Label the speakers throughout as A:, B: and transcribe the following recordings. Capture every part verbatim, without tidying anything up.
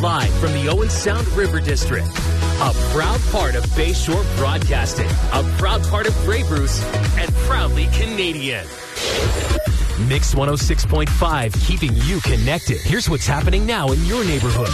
A: Live from the Owen Sound River District. A proud part of Bayshore Broadcasting. A proud part of Grey Bruce. And proudly Canadian. Mix one oh six point five, keeping you connected. Here's what's happening now in your neighborhood.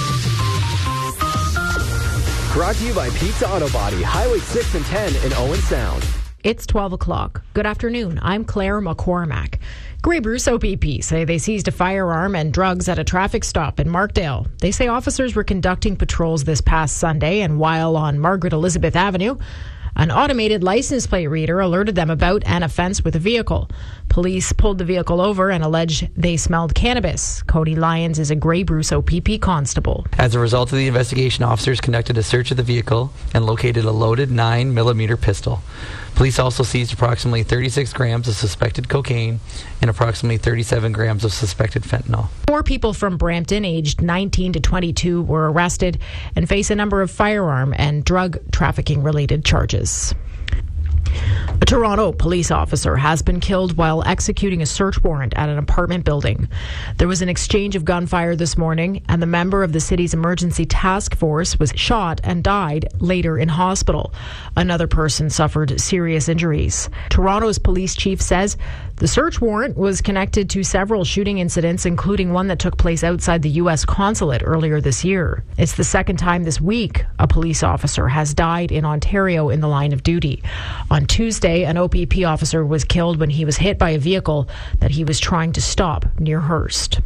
B: Brought to you by Pizza Auto Body, Highway six and ten in Owen Sound.
C: It's twelve o'clock. Good afternoon. I'm Claire McCormack. Grey Bruce O P P say they seized a firearm and drugs at a traffic stop in Markdale. They say officers were conducting patrols this past Sunday, and while on Margaret Elizabeth Avenue, an automated license plate reader alerted them about an offense with a vehicle. Police pulled the vehicle over and alleged they smelled cannabis. Cody Lyons is a Grey Bruce O P P constable.
D: As a result of the investigation, officers conducted a search of the vehicle and located a loaded nine millimeter pistol. Police also seized approximately thirty-six grams of suspected cocaine and approximately thirty-seven grams of suspected fentanyl.
C: Four people from Brampton, aged nineteen to twenty-two, were arrested and face a number of firearm and drug trafficking related charges. A Toronto police officer has been killed while executing a search warrant at an apartment building. There was an exchange of gunfire this morning, and the member of the city's emergency task force was shot and died later in hospital. Another person suffered serious injuries. Toronto's police chief says the search warrant was connected to several shooting incidents, including one that took place outside the U S consulate earlier this year. It's the second time this week a police officer has died in Ontario in the line of duty. On Tuesday, an O P P officer was killed when he was hit by a vehicle that he was trying to stop near Hearst.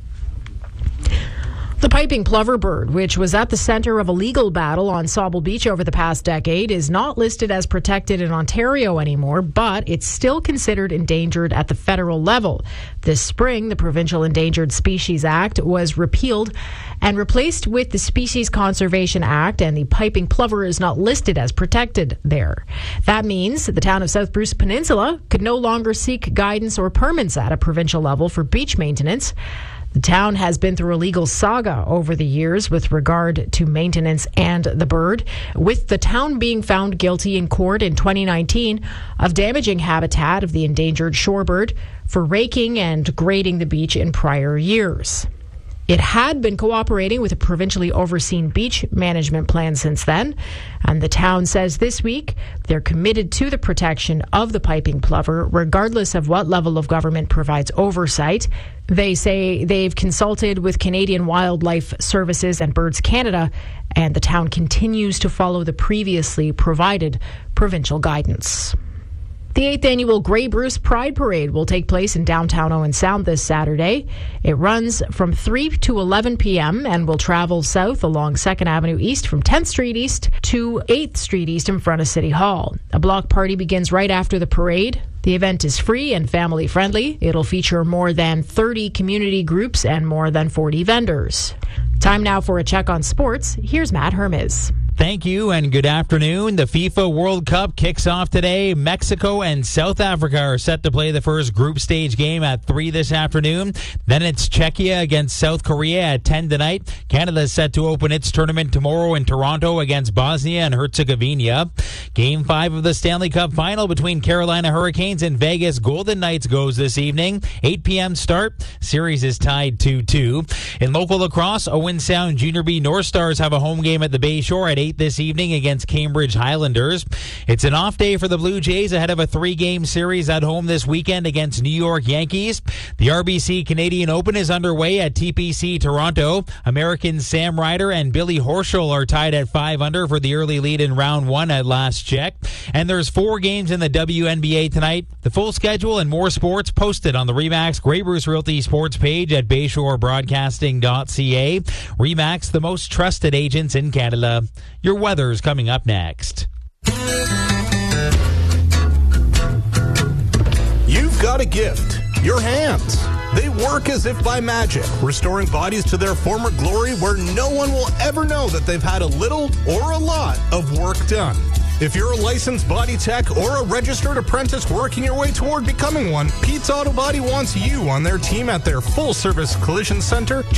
C: The piping plover bird, which was at the center of a legal battle on Sauble Beach over the past decade, is not listed as protected in Ontario anymore, but it's still considered endangered at the federal level. This spring, the Provincial Endangered Species Act was repealed and replaced with the Species Conservation Act, and the piping plover is not listed as protected there. That means the town of South Bruce Peninsula could no longer seek guidance or permits at a provincial level for beach maintenance. The town has been through a legal saga over the years with regard to maintenance and the bird, with the town being found guilty in court in twenty nineteen of damaging habitat of the endangered shorebird for raking and grading the beach in prior years. It had been cooperating with a provincially overseen beach management plan since then, and the town says this week they're committed to the protection of the piping plover, regardless of what level of government provides oversight. They say they've consulted with Canadian Wildlife Services and Birds Canada, and the town continues to follow the previously provided provincial guidance. The eighth annual Grey Bruce Pride Parade will take place in downtown Owen Sound this Saturday. It runs from three to eleven p.m. and will travel south along second Avenue East from tenth Street East to eighth Street East in front of City Hall. A block party begins right after the parade. The event is free and family friendly. It'll feature more than thirty community groups and more than forty vendors. Time now for a check on sports. Here's Matt Hermes.
E: Thank you and good afternoon. The FIFA World Cup kicks off today. Mexico and South Africa are set to play the first group stage game at three this afternoon. Then it's Czechia against South Korea at ten tonight. Canada is set to open its tournament tomorrow in Toronto against Bosnia and Herzegovina. Game five of the Stanley Cup final between Carolina Hurricanes and Vegas Golden Knights goes this evening. eight p.m. start. Series is tied two two. In local lacrosse, Owen Sound Junior B North Stars have a home game at the Bayshore at eight this evening against Cambridge Highlanders. It's an off day for the Blue Jays ahead of a three-game series at home this weekend against New York Yankees. The R B C Canadian Open is underway at T P C Toronto. Americans Sam Ryder and Billy Horschel are tied at five under for the early lead in round one at last check. And there's four games in the W N B A tonight. The full schedule and more sports posted on the RE/MAX Grey Bruce Realty sports page at bayshore broadcasting dot c a. RE/MAX, the most trusted agents in Canada. Your weather's coming up next.
F: You've got a gift. Your hands. They work as if by magic, restoring bodies to their former glory where no one will ever know that they've had a little or a lot of work done. If you're a licensed body tech or a registered apprentice working your way toward becoming one, Pete's Auto Body wants you on their team at their full-service collision center